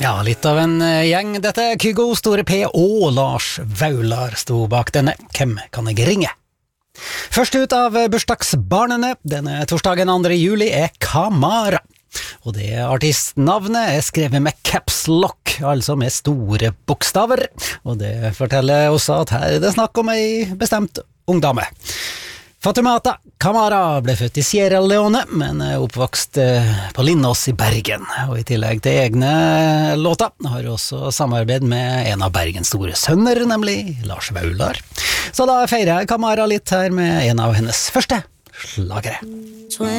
Ja, litt av en gjeng. Dette er Kygo, Store P og Lars Vaular sto bak denne Hvem kan jeg ringe? Først ut av bursdagsbarnene denne torsdagen 2. juli er Kamara. Og det artistnavnet er skrevet med caps lock, altså med store bokstaver. Og det forteller også at her er det snakk om ei bestemt ungdame. Fatumata Kamara ble født i Sierra Leone, men er oppvokst på Lindås i Bergen. Og i tillegg til egne låter har hun også samarbeid med en av Bergens store sønner, nemlig Lars Vaular. Så da feirer Kamara litt her med en av hennes første slagere.